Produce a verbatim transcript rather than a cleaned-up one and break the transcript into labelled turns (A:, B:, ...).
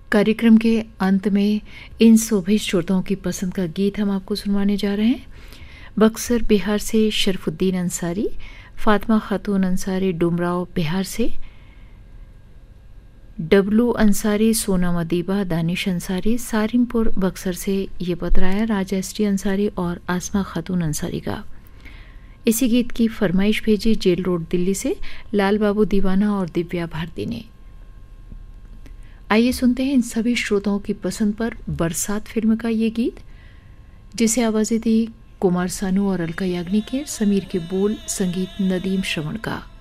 A: कार्यक्रम के अंत में इन सभी श्रोताओं की पसंद का गीत हम आपको सुनवाने जा रहे हैं। बक्सर बिहार से शरफुद्दीन अंसारी, फातिमा खातून अंसारी डुमराव बिहार से, डब्लू अंसारी, सोनम अदीबा, दानिश अंसारी सारिमपुर बक्सर से ये पत्र आया, राजा एस टी अंसारी और आसमा खातून अंसारी का। इसी गीत की फरमाइश भेजी जेल रोड दिल्ली से लाल बाबू दीवाना और दिव्या भारती ने। आइए सुनते हैं इन सभी श्रोताओं की पसंद पर बरसात फिल्म का ये गीत, जिसे आवाजें दी कुमार सानू और अलका याग्निक के, समीर के बोल, संगीत नदीम श्रवण का।